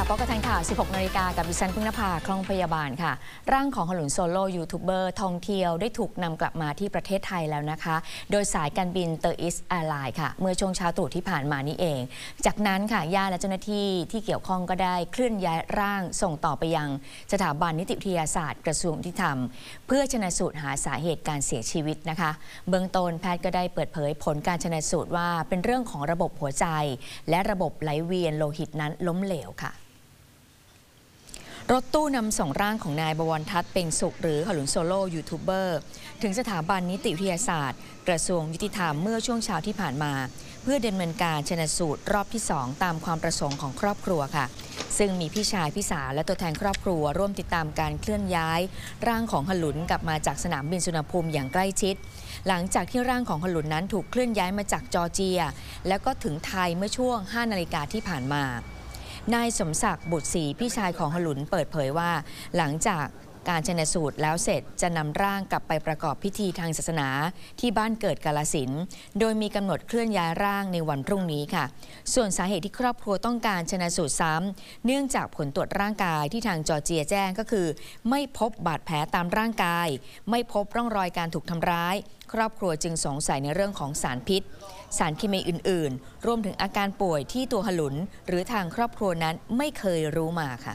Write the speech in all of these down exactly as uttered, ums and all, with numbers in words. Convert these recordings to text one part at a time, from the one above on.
ก็กระทันข่าว สิบหก นาฬิกากับดิฉันพึ่งนภาคล่องพยาบาลค่ะร่างของฮลุนโซโลยูทูบเบอร์ท่องเที่ยวได้ถูกนำกลับมาที่ประเทศไทยแล้วนะคะโดยสายการบินเตอร์อิสแอร์ไลน์ค่ะเมื่อช่วงเช้าตรู่ที่ผ่านมานี้เองจากนั้นค่ะญาติและเจ้าหน้าที่ที่เกี่ยวข้องก็ได้เคลื่อนย้ายร่างส่งต่อไปยังสถาบันนิติวิทยาศาสตร์กระทรวงยุติธรรมเพื่อชันสูตรหาสาเหตุการเสียชีวิตนะคะเบื้องต้นแพทย์ก็ได้เปิดเผยผลการชันสูตรว่าเป็นเรื่องของระบบหัวใจและระบบไหลเวียนโลหิตนั้นล้มเหลวค่ะรถตู้นำส่งร่างของนายบวรทัศน์เพ็งสุขหรือฮลุนโซโลยูทูบเบอร์ถึงสถาบันนิติวิทยาศาสตร์กระทรวงยุติธรรมเมื่อช่วงเช้าที่ผ่านมาเพื่อดำเนินการชันสูตรรอบที่สองตามความประสงค์ของครอบครัวค่ะซึ่งมีพี่ชายพี่สาวและตัวแทนครอบครัวร่วมติดตามการเคลื่อนย้ายร่างของฮลุนกลับมาจากสนามบินสุวรรณภูมิอย่างใกล้ชิดหลังจากที่ร่างของฮลุนนั้นถูกเคลื่อนย้ายมาจากจอร์เจียแล้วก็ถึงไทยเมื่อช่วงห้านาฬิกาที่ผ่านมานายสมศักดิ์บุตรศรีพี่ชายของฮลุนเปิดเผยว่าหลังจากการชันสูตรแล้วเสร็จจะนำร่างกลับไปประกอบพิธีทางศาสนาที่บ้านเกิดกาฬสินธุ์โดยมีกำหนดเคลื่อนย้ายร่างในวันพรุ่งนี้ค่ะส่วนสาเหตุที่ครอบครัวต้องการชันสูตรซ้ำเนื่องจากผลตรวจร่างกายที่ทางจอร์เจียแจ้งก็คือไม่พบบาดแผลตามร่างกายไม่พบร่องรอยการถูกทำร้ายครอบครัวจึงสงสัยในเรื่องของสารพิษสารเคมีอื่นๆรวมถึงอาการป่วยที่ตัวฮลุนหรือทางครอบครัวนั้นไม่เคยรู้มาค่ะ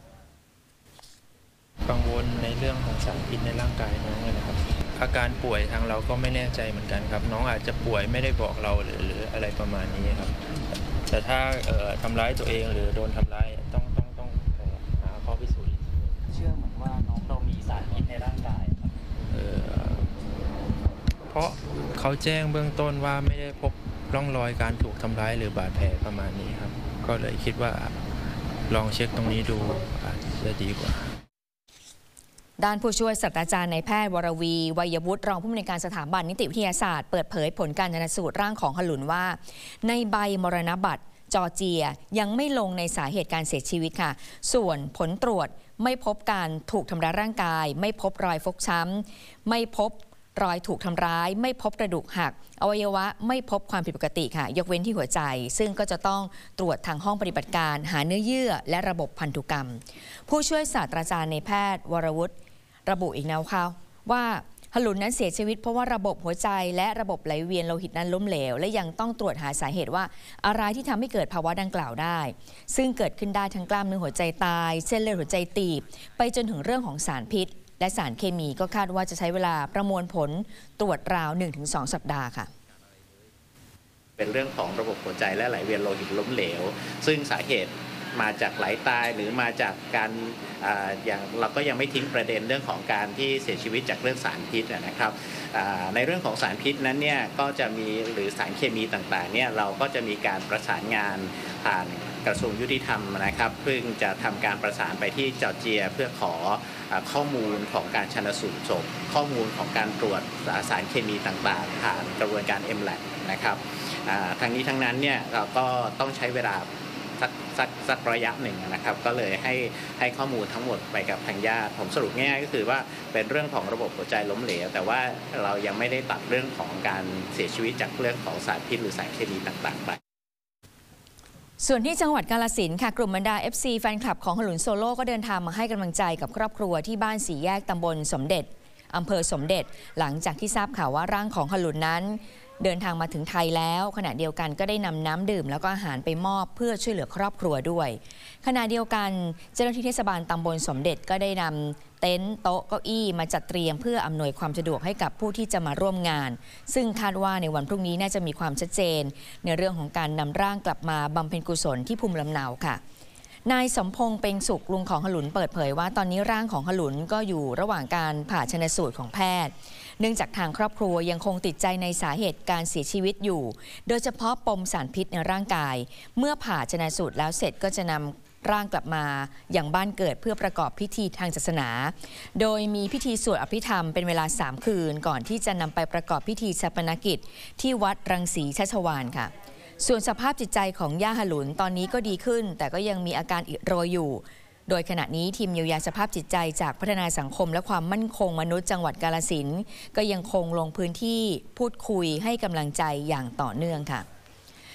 กังวลในเรื่องของสารพิษในร่างกายน้องเลยนะครับอาการป่วยทางเราก็ไม่แน่ใจเหมือนกันครับน้องอาจจะป่วยไม่ได้บอกเราหรือหรืออะไรประมาณนี้ครับแต่ถ้าเอ่อทำร้ายตัวเองหรือโดนทำร้ายต้องต้องต้องหาข้อพิสูจน์เชื่อเหมือนว่าน้องเรามีสารพิษในร่างกายครับเอ่อเพราะเขาแจ้งเบื้องต้นว่าไม่ได้พบร่องรอยการถูกทำร้ายหรือบาดแผลประมาณนี้ครับก็เลยคิดว่าลองเช็คตรงนี้ดูอาจจะดีกว่าด้านผู้ช่วยศาสตราจารย์นายแพทย์วรวีวัยวุฒิรองผู้อำนวยการสถาบันนิติวิทยาศาสตร์เปิดเผยผลการชันสูตรร่างของฮลุนว่าในใบมรณบัตรจอร์เจียยังไม่ลงในสาเหตุการเสียชีวิตค่ะส่วนผลตรวจไม่พบการถูกทำร้ายร่างกายไม่พบรอยฟกช้ำไม่พบรอยถูกทำร้ายไม่พบกระดูกหักอวัยวะไม่พบความผิดปกติค่ะยกเว้นที่หัวใจซึ่งก็จะต้องตรวจทางห้องปฏิบัติการหาเนื้อเยื่อและระบบพันธุกรรมผู้ช่วยศาสตราจารย์นายแพทย์วรวุฒิระบุอีกนะคะว่าฮลุนนั้นเสียชีวิตเพราะว่าระบบหัวใจและระบบไหลเวียนโลหิตนั้นล้มเหลวและยังต้องตรวจหาสาเหตุว่าอะไรที่ทำให้เกิดภาวะดังกล่าวได้ซึ่งเกิดขึ้นได้ทั้งกล้ามเนื้อหัวใจตายเส้นเลือดหัวใจตีบไปจนถึงเรื่องของสารพิษและสารเคมีก็คาดว่าจะใช้เวลาประมวลผลตรวจราว หนึ่งถึงสอง สัปดาห์ค่ะเป็นเรื่องของระบบหัวใจและไหลเวียนโลหิตล้มเหลวซึ่งสาเหตุมาจากไหลตายหรือมาจากการอย่างเราก็ยังไม่ทิ้งประเด็นเรื่องของการที่เสียชีวิตจากเรื่องสารพิษนะครับในเรื่องของสารพิษนั้นเนี่ยก็จะมีหรือสารเคมีต่างๆเนี่ยเราก็จะมีการประสานงานผ่านกระทรวงยุติธรรมนะครับเพื่อจะทำการประสานไปที่จอร์เจียเพื่อขอข้อมูลของการชันสูตรศพข้อมูลของการตรวจสารเคมีต่างๆผ่านกระบวนการ เอ็ม แลบ นะครับทั้งนี้ทั้งนั้นเนี่ยเราก็ต้องใช้เวลาสักสักสักระยะหนึ่งนะครับก็เลยให้ให้ข้อมูลทั้งหมดไปกับทางญาติผมสรุปง่ายๆก็คือว่าเป็นเรื่องของระบบหัวใจล้มเหลวแต่ว่าเรายังไม่ได้ตัดเรื่องของการเสียชีวิตจากเรื่องของสารพิษหรือสารเคมีต่างๆไปส่วนที่จังหวัดกาฬสินธุ์ค่ะกลุ่มบรรดา เอฟ ซี แฟนคลับของฮลุนโซโลก็เดินทางมาให้กำลังใจกับครอบครัวที่บ้านสี่แยกตำบลสมเด็จอำเภอสมเด็จหลังจากที่ทราบข่าวว่าร่างของฮลุนนั้นเดินทางมาถึงไทยแล้วขณะเดียวกันก็ได้นำน้ำดื่มแล้วก็อาหารไปมอบเพื่อช่วยเหลือครอบครัวด้วยขณะเดียวกันเจ้าหน้าที่เทศบาลตำบลสมเด็จก็ได้นำเต็นท์โต๊ะเก้าอี้มาจัดเตรียมเพื่ออำนวยความสะดวกให้กับผู้ที่จะมาร่วมงานซึ่งคาดว่าในวันพรุ่งนี้น่าจะมีความชัดเจนในเรื่องของการนำร่างกลับมาบำเพ็ญกุศลที่ภูมิลำเนาค่ะนายสมพงษ์เพ็งสุขลุงของฮลุนเปิดเผยว่าตอนนี้ร่างของฮลุนก็อยู่ระหว่างการผ่าชันสูตรของแพทย์เนื่องจากทางครอบครัวยังคงติดใจในสาเหตุการเสียชีวิตอยู่โดยเฉพาะปมสารพิษในร่างกายเมื่อผ่าชันสูตรแล้วเสร็จก็จะนำร่างกลับมาอย่างบ้านเกิดเพื่อประกอบพิธีทางศาสนาโดยมีพิธีสวดอภิธรรมเป็นเวลาสามคืนก่อนที่จะนำไปประกอบพิธีฌาปนกิจที่วัดรังสีชัชวาลค่ะส่วนสภาพจิตใจของย่าฮลุนตอนนี้ก็ดีขึ้นแต่ก็ยังมีอาการอิดโรยอยู่โดยขณะนี้ทีมเยียวยาสภาพจิตใจจากพัฒนาสังคมและความมั่นคงมนุษย์จังหวัดกาฬสินธุ์ก็ยังคงลงพื้นที่พูดคุยให้กำลังใจอย่างต่อเนื่องค่ะ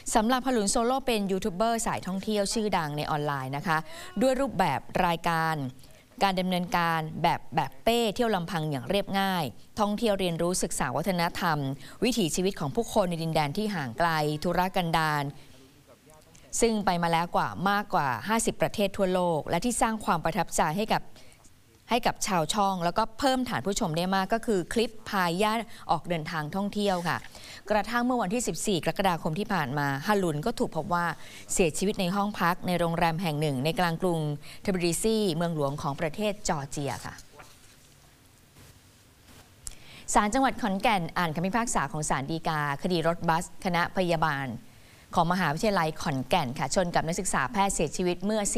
สำหรับฮารุนโซโลเป็นยูทูบเบอร์สายท่องเที่ยวชื่อดังในออนไลน์นะคะด้วยรูปแบบรายการการดำเนินการแบบแบบเป้เที่ยวลำพังอย่างเรียบง่ายท่องเที่ยวเรียนรู้ศึกษาวัฒนธรรมวิถีชีวิตของผู้คนในดินแดนที่ห่างไกลธุรกันดารซึ่งไปมาแล้วกว่ามากกว่าห้าสิบประเทศทั่วโลกและที่สร้างความประทับใจให้กับให้กับชาวช่องแล้วก็เพิ่มฐานผู้ชมได้มากก็คือคลิปพาญาติออกเดินทางท่องเที่ยวค่ะกระทั่งเมื่อวันที่สิบสี่กรกฎาคมที่ผ่านมาฮารุนก็ถูกพบว่าเสียชีวิตในห้องพักในโรงแรมแห่งหนึ่งในกลางกรุงเทบิลิซีเมืองหลวงของประเทศจอร์เจียค่ะศาลจังหวัดขอนแก่นอ่านคำพิพากษาของศาลฎีกาคดีรถบัสคณะพยาบาลของมหาวิทยาลัยขอนแก่นค่ะชนกับนักศึกษาแพทย์เสียชีวิตเมื่อ